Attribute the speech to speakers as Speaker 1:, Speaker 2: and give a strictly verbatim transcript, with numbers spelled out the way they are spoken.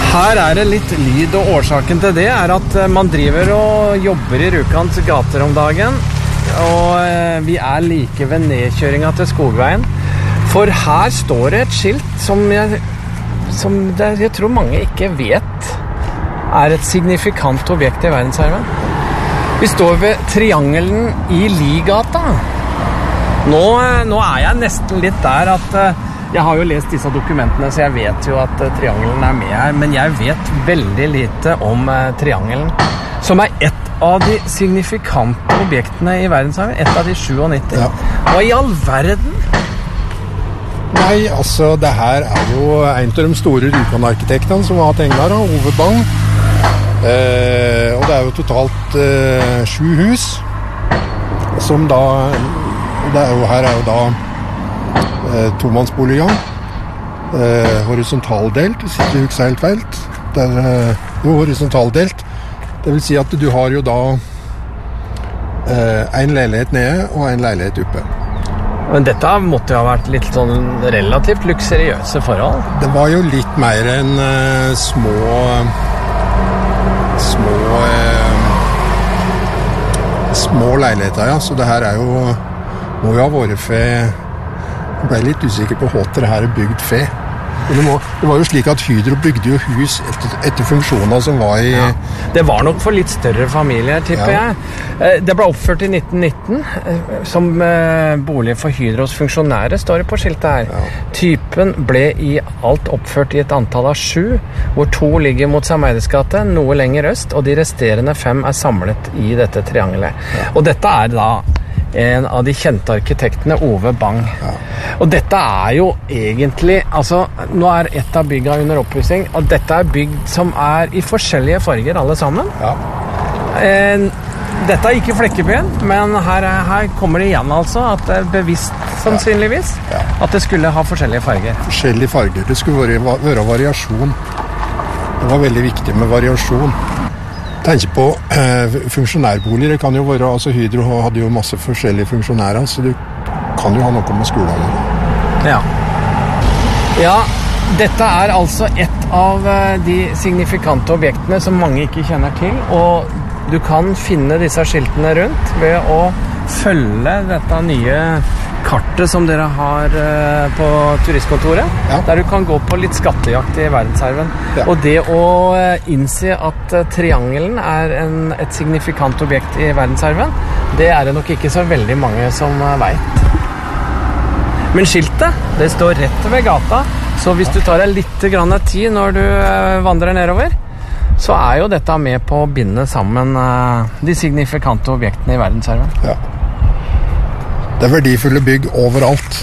Speaker 1: Her er det litt lyd, og årsaken til det er at man driver og jobber i Rjukans gater om dagen, og vi er like ved nedkjøringen til Skogveien. For her står det et skilt som jeg, som det, jeg tror mange ikke vet er et signifikant objekt i verdensarven. Vi står ved triangelen i Ligata. Nå, nå er jeg nesten litt der at jeg har jo lest disse dokumentene, så jeg vet jo at uh, triangelen er med her, men jeg vet veldig lite om uh, triangelen, som er et av de signifikante objektene i verdensarven, et av de syttisju. Ja. Hva i all verden?
Speaker 2: Nei, altså, det her er jo en av de store Rjukan-arkitektene som har tenkt her, Ove Bang. Eh, og det er jo totalt eh, sju hus, som da, det er jo, her er jo da Eh, tomannsboliggang, eh, horisontaldelt, hvis ikke husker helt feil. Det er eh, jo horisontaldelt. Det vil si at du har jo da eh, en leilighet nede og en leilighet oppe.
Speaker 1: Men dette måtte jo ha vært litt sånn relativt luksuriøse forhold.
Speaker 2: Det var jo litt mer enn eh, små små eh, små leiligheter, ja. Så det her er jo må jo ha vært for Jeg ble litt usikker på hvordan det her er bygd fe. Det, må, det var jo slik at Hydro bygde jo hus etter, etter funksjoner som var i... Ja.
Speaker 1: Det var nok for litt større familier, tipper ja. jeg. Det ble oppført i nitten nitten som bolig for Hydros funksjonære, står det på skiltet her. Ja. Typen ble i alt oppført i et antall av sju, hvor to ligger mot Sameides gate, noe lenger øst, og de resterende fem er samlet i dette triangelet. Ja. Og dette er da en av de kjente arkitektene, Ove Bang. Ja. Og dette er jo egentlig, altså, nå er et av bygga under oppussing, og dette er bygg som er i forskjellige farger alle sammen.
Speaker 2: Ja.
Speaker 1: Eh, dette er ikke Flekkebyen, men her, her kommer det igjen altså, at det er bevisst sannsynligvis, ja. Ja. At det skulle ha forskjellige farger.
Speaker 2: Forskjellige farger, det skulle være, være variasjon. Det var veldig viktig med variasjon. Tenk på eh, funksjonærboliger. Det kan jo være, altså Hydro hadde jo masse forskjellige funksjonærer, så du kan jo ha noe med skolen.
Speaker 1: Ja. Ja, dette er altså et av de signifikante objektene som mange ikke kjenner til, og du kan finne disse skiltene rundt ved å følge dette nye kartet som dere har på turistkontoret, ja. Der du kan gå på litt skattejakt i verdensarven. Ja. Og det å innse at triangelen er en, et signifikant objekt i verdensarven, det er det nok ikke så veldig mange som vet. Men skiltet, det står rett ved gata, så hvis du tar deg litt grann tid når du vandrer nedover, så er jo dette med på å binde sammen de signifikante objektene i verdensarven.
Speaker 2: Ja. Det er verdifulle bygg overalt.